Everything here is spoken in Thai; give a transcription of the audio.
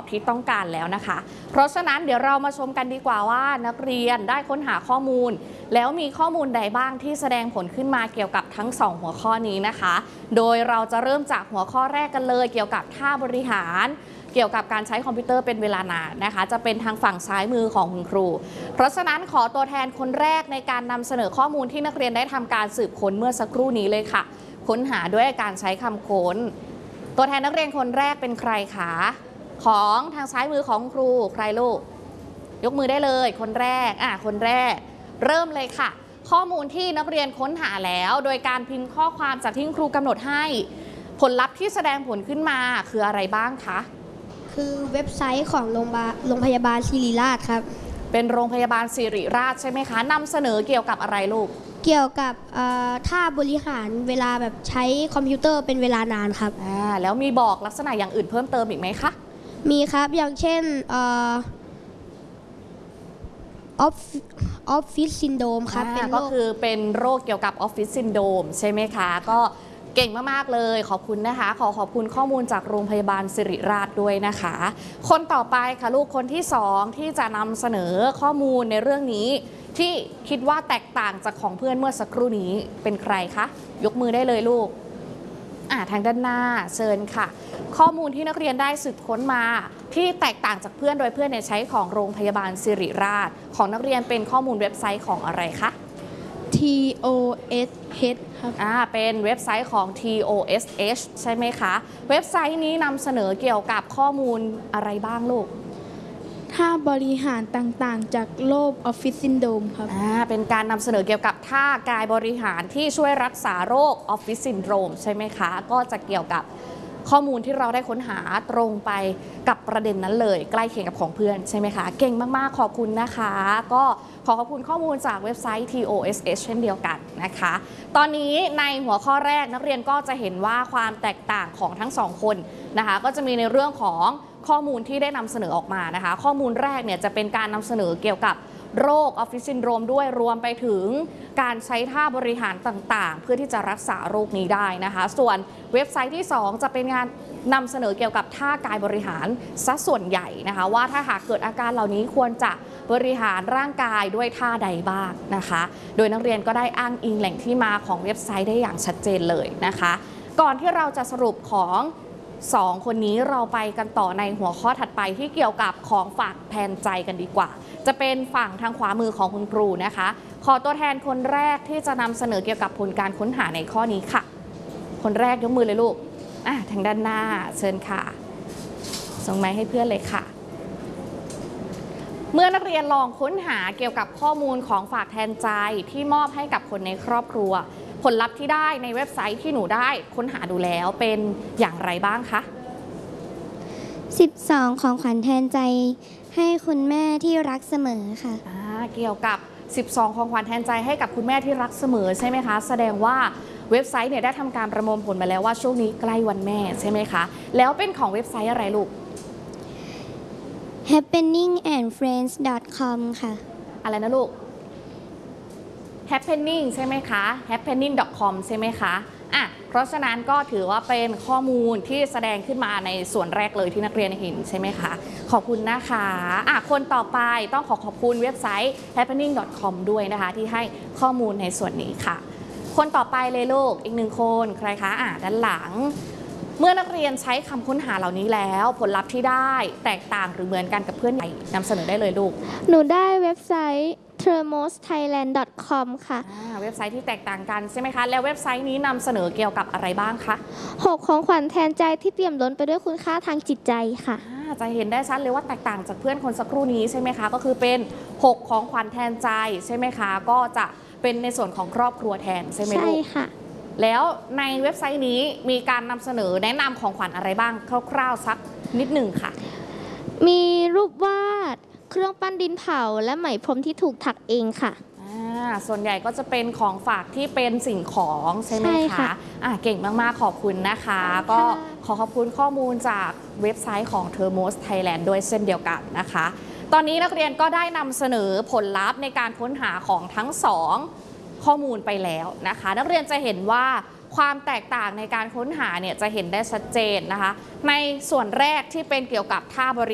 ที่ต้องการแล้วนะคะ เพราะฉะนั้นเดี๋ยวเรามาชมกันดีกว่าว่านักเรียนได้ค้นหาข้อมูลแล้วมีข้อมูลใดบ้างที่แสดงผลขึ้นมาเกี่ยวกับทั้ง2หัวข้อนี้นะคะโดยเราจะเริ่มจากหัวข้อแรกกันเลยเกี่ยวกับท่าบริหารเกี่ยวกับการใช้คอมพิวเตอร์เป็นเวลานานนะคะจะเป็นทางฝั่งซ้ายมือของคุณครูเพราะฉะนั้นขอตัวแทนคนแรกในการนำเสนอข้อมูลที่นักเรียนได้ทำการสืบค้นเมื่อสักครู่นี้เลยค่ะค้นหาด้วยการใช้คำค้นตัวแทนนักเรียนคนแรกเป็นใครคะของทางซ้ายมือของครูใครลูกยกมือได้เลยคนแรกคนแรกเริ่มเลยค่ะข้อมูลที่นักเรียนค้นหาแล้วโดยการพิมพ์ข้อความจากที่ครูกำหนดให้ผลลัพธ์ที่แสดงผลขึ้นมาคืออะไรบ้างคะคือเว็บไซต์ของโรงพยาบาลศิริราชครับเป็นโรงพยาบาลศิริราชใช่ไหมคะนำเสนอเกี่ยวกับอะไรลูกเกี่ยวกับท่าบริหารเวลาแบบใช้คอมพิวเตอร์เป็นเวลานานครับแล้วมีบอกลักษณะอย่างอื่นเพิ่มเติมอีกไหมคะมีครับอย่างเช่นออฟฟิศซินโดรมครับก็คือเป็นโรคเกี่ยวกับออฟฟิศซินโดรมใช่ไหมคะก็เก่งมากๆเลยขอบคุณนะคะขอบคุณข้อมูลจากโรงพยาบาลศิริราชด้วยนะคะคนต่อไปค่ะลูกคนที่2ที่จะนำเสนอข้อมูลในเรื่องนี้ที่คิดว่าแตกต่างจากของเพื่อนเมื่อสักครู่นี้เป็นใครคะยกมือได้เลยลูกทางด้านหน้าเชิญค่ะข้อมูลที่นักเรียนได้สืบค้นมาที่แตกต่างจากเพื่อนโดยเพื่อนใช้ของโรงพยาบาลศิริราชของนักเรียนเป็นข้อมูลเว็บไซต์ของอะไรคะ TOSH ครับเป็นเว็บไซต์ของ TOSH ใช่ไหมคะเว็บไซต์นี้นำเสนอเกี่ยวกับข้อมูลอะไรบ้างลูกท่าบริหารต่างๆจากโรคออฟฟิศซินโดรมครับเป็นการนำเสนอเกี่ยวกับท่ากายบริหารที่ช่วยรักษาโรคออฟฟิศซินโดรมใช่ไหมคะก็จะเกี่ยวกับข้อมูลที่เราได้ค้นหาตรงไปกับประเด็นนั้นเลยใกล้เคียงกับของเพื่อนใช่ไหมคะเก่งมากๆขอบคุณนะคะก็ขอบคุณข้อมูลจากเว็บไซต์ TOSH เช่นเดียวกันนะคะตอนนี้ในหัวข้อแรกนักเรียนก็จะเห็นว่าความแตกต่างของทั้งสองคนนะคะก็จะมีในเรื่องของข้อมูลที่ได้นำเสนอออกมานะคะข้อมูลแรกเนี่ยจะเป็นการนำเสนอเกี่ยวกับโรคออฟฟิศซินโดรมด้วยรวมไปถึงการใช้ท่าบริหารต่างๆเพื่อที่จะรักษาโรคนี้ได้นะคะส่วนเว็บไซต์ที่2จะเป็นงานนำเสนอเกี่ยวกับท่ากายบริหารซะส่วนใหญ่นะคะว่าถ้าหากเกิดอาการเหล่านี้ควรจะบริหารร่างกายด้วยท่าใดบ้างนะคะโดยนักเรียนก็ได้อ้างอิงแหล่งที่มาของเว็บไซต์ได้อย่างชัดเจนเลยนะคะก่อนที่เราจะสรุปของ2คนนี้เราไปกันต่อในหัวข้อถัดไปที่เกี่ยวกับของฝากแทนใจกันดีกว่าจะเป็นฝั่งทางขวามือของคุณครูนะคะขอตัวแทนคนแรกที่จะนำเสนอเกี่ยวกับผลการค้นหาในข้อนี้ค่ะคนแรกยกมือเลยลูกทางด้านหน้าเชิญค่ะส่งไม้ให้เพื่อนเลยค่ะเมื่อนักเรียนลองค้นหาเกี่ยวกับข้อมูลของฝากแทนใจที่มอบให้กับคนในครอบครัวผลลัพธ์ที่ได้ในเว็บไซต์ที่หนูได้ค้นหาดูแล้วเป็นอย่างไรบ้างคะ 12ของขวัญแทนใจให้คุณแม่ที่รักเสมอค่ะเกี่ยวกับ12ของขวัญแทนใจให้กับคุณแม่ที่รักเสมอใช่ไหมคะแสดงว่าเว็บไซต์เนี่ยได้ทำการประมวลผลมาแล้วว่าช่วงนี้ใกล้วันแม่ใช่ไหมคะแล้วเป็นของเว็บไซต์อะไรลูก happeningandfriends.com ค่ะอะไรนะลูก happening ใช่ไหมคะ happening.com ใช่ไหมคะเพราะฉะนั้นก็ถือว่าเป็นข้อมูลที่แสดงขึ้นมาในส่วนแรกเลยที่นักเรียนเห็นใช่ไหมคะขอบคุณนะคะคนต่อไปต้องขอบคุณเว็บไซต์ happening.com ด้วยนะคะที่ให้ข้อมูลในส่วนนี้ค่ะคนต่อไปเลยลูกอีก1คนใครคะด้านหลังเมื่อนักเรียนใช้คำค้นหาเหล่านี้แล้วผลลัพธ์ที่ได้แตกต่างหรือเหมือนกันกับเพื่อนใหญ่นำเสนอได้เลยลูกหนูได้เว็บไซต์ thermosthailand.com ค่ะเว็บไซต์ที่แตกต่างกันใช่ไหมคะแล้วเว็บไซต์นี้นำเสนอเกี่ยวกับอะไรบ้างคะ 6ของขวัญแทนใจที่เปี่ยมล้นไปด้วยคุณค่าทางจิตใจค่ะจะเห็นได้ชัดเลยว่าแตกต่างจากเพื่อนคนสักครู่นี้ใช่ไหมคะก็คือเป็น6ของขวัญแทนใจใช่ไหมคะก็จะเป็นในส่วนของครอบครัวแทนใช่ไหมลูกใช่ค่ะแล้วในเว็บไซต์นี้มีการนำเสนอแนะนำของขวัญอะไรบ้างคร่าวๆสักนิดหนึ่งค่ะมีรูปวาดเครื่องปั้นดินเผาและไหมพรมที่ถูกถักเองค่ะส่วนใหญ่ก็จะเป็นของฝากที่เป็นสิ่งของใช่ไหมคะเก่งมากๆขอบคุณนะคะก็ขอบคุณข้อมูลจากเว็บไซต์ของ Thermos Thailand ด้วยเช่นเดียวกันนะคะตอนนี้นักเรียนก็ได้นำเสนอผลลัพธ์ในการค้นหาของทั้ง2ข้อมูลไปแล้วนะคะนักเรียนจะเห็นว่าความแตกต่างในการค้นหาเนี่ยจะเห็นได้ชัดเจนนะคะในส่วนแรกที่เป็นเกี่ยวกับท่าบริ